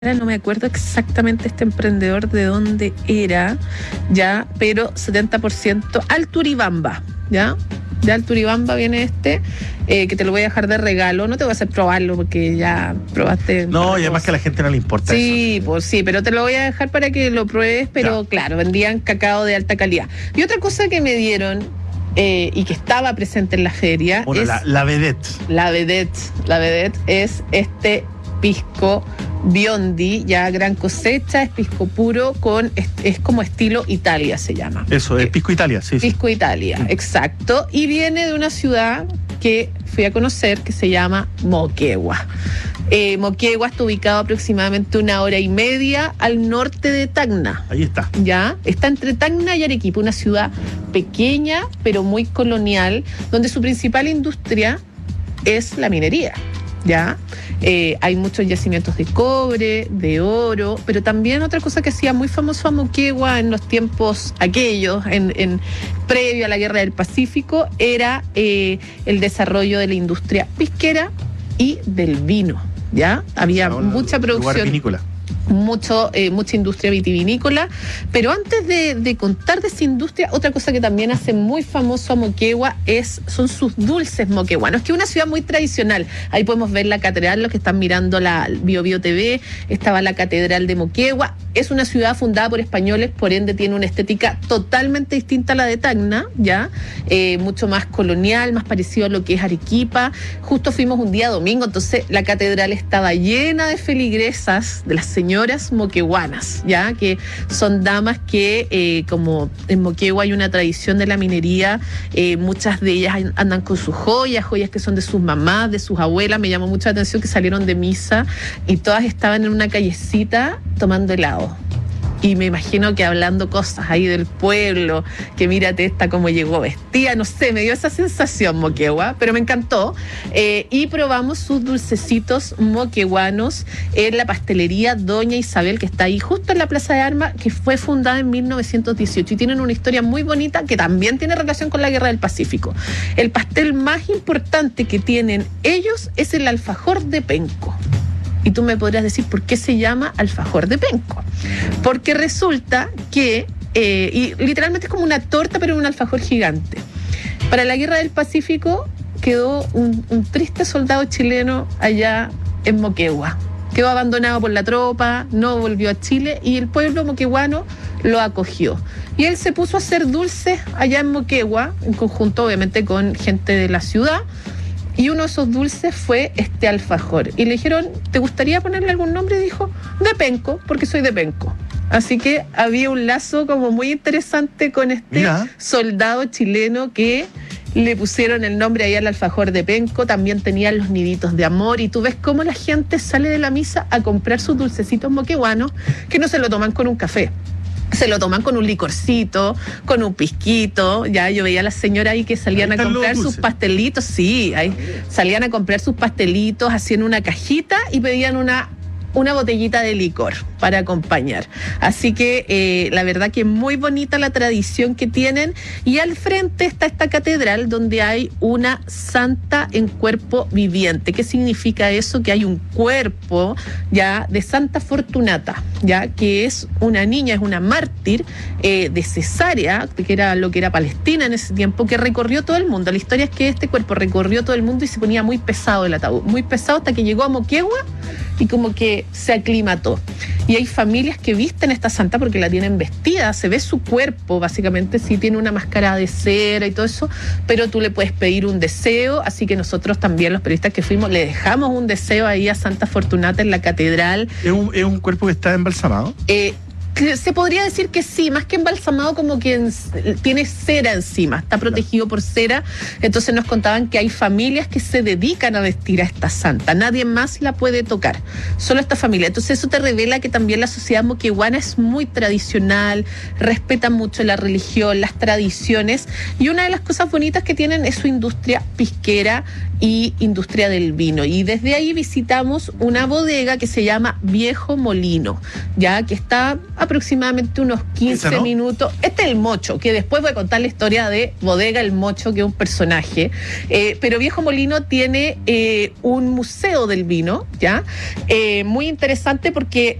no me acuerdo exactamente este emprendedor de dónde era, ya, pero 70% Alturibamba, ¿ya? De Alturibamba viene que te lo voy a dejar de regalo. No te voy a hacer probarlo porque ya probaste. No, y además que a la gente no le importa sí, eso. pues sí, pero te lo voy a dejar para que lo pruebes, pero ya. Claro, vendían cacao de alta calidad. Y otra cosa que me dieron y que estaba presente en la feria bueno, es... la vedette. La vedette es este pisco Biondi, ya gran cosecha, es pisco puro es como estilo Italia se llama. Eso, es Pisco Italia, sí. Pisco Italia, exacto. Y viene de una ciudad que fui a conocer que se llama Moquegua. Moquegua está ubicado aproximadamente 1 hora y media al norte de Tacna. Ahí está. Ya, está entre Tacna y Arequipa, una ciudad pequeña pero muy colonial, donde su principal industria es la minería. ¿Ya? Hay muchos yacimientos de cobre, de oro, pero también otra cosa que hacía muy famoso a Moquegua en los tiempos aquellos, previo a la Guerra del Pacífico, era el desarrollo de la industria pisquera y del vino, ¿ya? Había mucha producción. Vinícola. Mucha industria vitivinícola, pero antes de contar de esa industria, otra cosa que también hace muy famoso a Moquegua son sus dulces moqueguanos, que es una ciudad muy tradicional. Ahí podemos ver la catedral, los que están mirando la Bio Bio TV, estaba la catedral de Moquegua. Es una ciudad fundada por españoles, por ende tiene una estética totalmente distinta a la de Tacna, ¿ya? Mucho más colonial, más parecido a lo que es Arequipa. Justo fuimos un día domingo, entonces la catedral estaba llena de feligresas, de las señoras moqueguanas, ya que son damas que como en Moquegua hay una tradición de la minería, muchas de ellas andan con sus joyas que son de sus mamás, de sus abuelas. Me llamó mucho la atención que salieron de misa y todas estaban en una callecita tomando helado. Y me imagino que hablando cosas ahí del pueblo, que mírate esta cómo llegó vestida, no sé, me dio esa sensación Moquegua, pero me encantó. Y probamos sus dulcecitos moqueguanos en la pastelería Doña Isabel, que está ahí justo en la Plaza de Armas, que fue fundada en 1918 y tienen una historia muy bonita que también tiene relación con la Guerra del Pacífico. El pastel más importante que tienen ellos es el alfajor de penco. Y tú me podrías decir por qué se llama alfajor de penco. Porque resulta que, y literalmente es como una torta, pero un alfajor gigante. Para la Guerra del Pacífico quedó un triste soldado chileno allá en Moquegua. Quedó abandonado por la tropa, no volvió a Chile y el pueblo moqueguano lo acogió. Y él se puso a hacer dulces allá en Moquegua, en conjunto obviamente con gente de la ciudad. Y uno de esos dulces fue este alfajor. Y le dijeron, ¿te gustaría ponerle algún nombre? Y dijo, de penco, porque soy de penco. Así que había un lazo como muy interesante con este soldado chileno que le pusieron el nombre ahí al alfajor de penco. También tenían los niditos de amor. Y tú ves cómo la gente sale de la misa a comprar sus dulcecitos moqueguanos, que no se lo toman con un café. Se lo toman con un licorcito, con un pisquito. Ya yo veía a las señoras ahí que salían a comprar sus pastelitos. Sí, ahí salían a comprar sus pastelitos, hacían una cajita y pedían una botellita de licor para acompañar. Así que la verdad que muy bonita la tradición que tienen. Y al frente está esta catedral donde hay una santa en cuerpo viviente. ¿Qué significa eso? Que hay un cuerpo ya de Santa Fortunata, ya que es una niña, es una mártir de Cesarea, que era lo que era Palestina en ese tiempo, que recorrió todo el mundo. La historia es que este cuerpo recorrió todo el mundo y se ponía muy pesado el ataúd, muy pesado hasta que llegó a Moquegua y como que se aclimató. Y hay familias que visten esta santa porque la tienen vestida, se ve su cuerpo, básicamente sí tiene una máscara de cera y todo eso, pero tú le puedes pedir un deseo, así que nosotros también, los periodistas que fuimos, le dejamos un deseo ahí a Santa Fortunata en la catedral. ¿Es un cuerpo que está embalsamado? Se podría decir que sí, más que embalsamado, como que tiene cera encima, está protegido por cera. Entonces nos contaban que hay familias que se dedican a vestir a esta santa, nadie más la puede tocar, solo esta familia. Entonces eso te revela que también la sociedad moqueguana es muy tradicional, respeta mucho la religión, las tradiciones, y una de las cosas bonitas que tienen es su industria pisquera y industria del vino. Y desde ahí visitamos una bodega que se llama Viejo Molino, ya que está aproximadamente unos 15 ¿Esa no? minutos. Este es el Mocho, que después voy a contar la historia de Bodega El Mocho, que es un personaje. Pero Viejo Molino tiene un museo del vino, ¿ya? Muy interesante porque